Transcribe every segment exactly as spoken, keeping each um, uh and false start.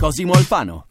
Cosimo Alfano.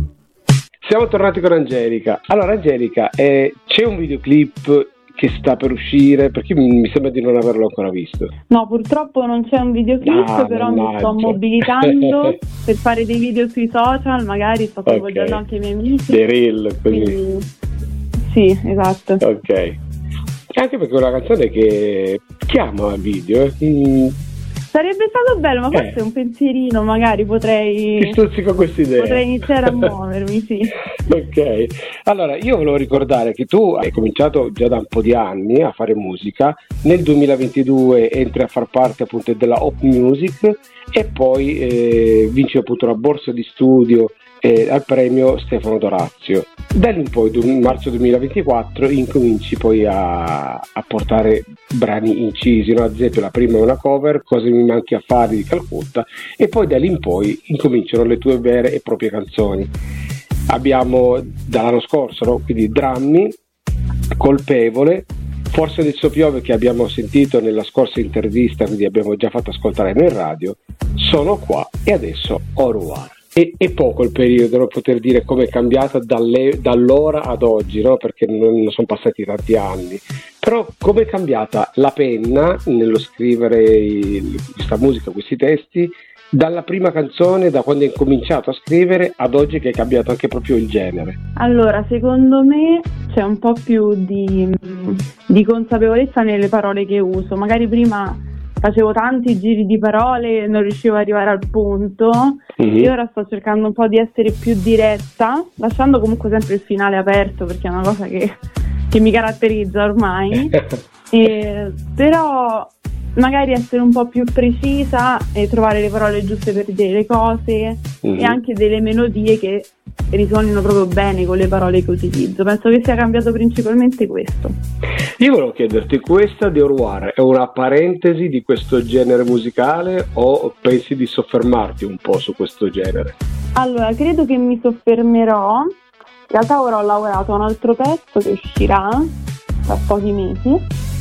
Siamo tornati con Angelica. Allora Angelica, eh, c'è un videoclip che sta per uscire, perché mi, mi sembra di non averlo ancora visto. No, purtroppo non c'è un videoclip, ah, però mannaggia. mi sto mobilitando per fare dei video sui social, magari sto coinvolgendo okay. anche i miei amici. Dei reel, così. Quindi... Sì, esatto. Ok. Anche perché è una canzone che chiama al video. Eh. Mm. Sarebbe stato bello, ma forse eh. un pensierino, magari potrei... Ti stuzzico questa idea. Potrei iniziare a muovermi, sì. Ok. Allora, io volevo ricordare che tu hai cominciato già da un po' di anni a fare musica. Nel duemilaventidue entri a far parte appunto della Hop Music e poi eh, vinci appunto una borsa di studio eh, al premio Stefano Dorazio. Da lì in poi, in marzo duemilaventiquattro, incominci poi a, a portare brani incisi, no? Ad esempio la prima è una cover, Cosa mi manchi a fare di Calcutta, e poi da lì in poi incominciano le tue vere e proprie canzoni. Abbiamo dall'anno scorso, no? Quindi Drammi, Colpevole, Forse adesso piove, che abbiamo sentito nella scorsa intervista, quindi abbiamo già fatto ascoltare nel radio, Sono qua e adesso Au revoir. È, è poco il periodo, no? Poter dire come è cambiata dalle, dall'ora ad oggi, no? Perché non, non sono passati tanti anni, però come è cambiata la penna nello scrivere il, questa musica, questi testi, dalla prima canzone, da quando hai cominciato a scrivere ad oggi che è cambiato anche proprio il genere. Allora, secondo me c'è un po' più di, di consapevolezza nelle parole che uso. Magari prima facevo tanti giri di parole e non riuscivo ad arrivare al punto, mm-hmm. e ora sto cercando un po' di essere più diretta, lasciando comunque sempre il finale aperto, perché è una cosa che, che mi caratterizza ormai. e, però magari essere un po' più precisa e trovare le parole giuste per dire le cose, mm-hmm. e anche delle melodie che risuonino proprio bene con le parole che utilizzo. Penso che sia cambiato principalmente questo. Io volevo chiederti, questa di Au revoir è una parentesi di questo genere musicale o pensi di soffermarti un po' su questo genere? Allora, credo che mi soffermerò. In realtà ora ho lavorato a un altro pezzo che uscirà tra pochi mesi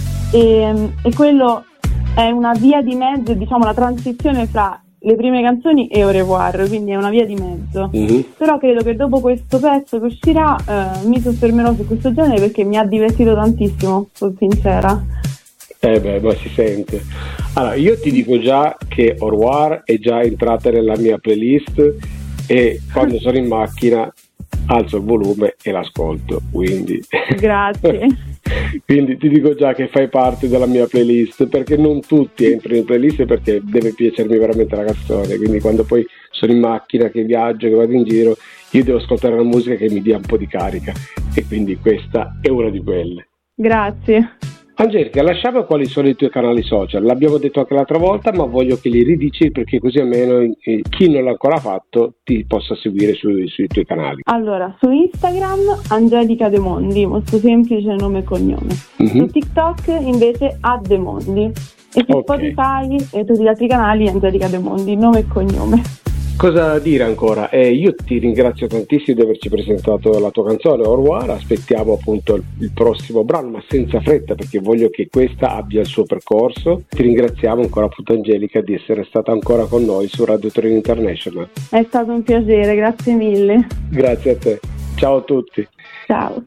e, e quello è una via di mezzo, diciamo la transizione fra le prime canzoni e Au revoir, quindi è una via di mezzo. Mm-hmm. Però credo che dopo questo pezzo che uscirà eh, mi soffermerò su questo genere perché mi ha divertito tantissimo, sono sincera. Eh beh, ma si sente. Allora, io ti dico già che Au revoir è già entrata nella mia playlist e quando sono in macchina alzo il volume e l'ascolto, quindi grazie. Quindi ti dico già che fai parte della mia playlist, perché non tutti entrano in playlist perché deve piacermi veramente la canzone, quindi quando poi sono in macchina, che viaggio, che vado in giro, io devo ascoltare una musica che mi dia un po' di carica e quindi questa è una di quelle. Grazie. Angelica, lasciamo quali sono i tuoi canali social, l'abbiamo detto anche l'altra volta, ma voglio che li ridici perché così almeno eh, chi non l'ha ancora fatto ti possa seguire sui, sui tuoi canali. Allora, su Instagram Angelica De Mondi, molto semplice nome e cognome. Mm-hmm. Su TikTok invece a De Mondi e su okay. Spotify e tutti gli altri canali Angelica De Mondi, nome e cognome. Cosa dire ancora? Eh, io ti ringrazio tantissimo di averci presentato la tua canzone Au revoir, aspettiamo appunto il, il prossimo brano, ma senza fretta perché voglio che questa abbia il suo percorso. Ti ringraziamo ancora appunto Angelica di essere stata ancora con noi su Radio Torino International. È stato un piacere, grazie mille. Grazie a te, ciao a tutti. Ciao.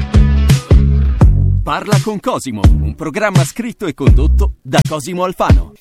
Parla con Cosimo, un programma scritto e condotto da Cosimo Alfano.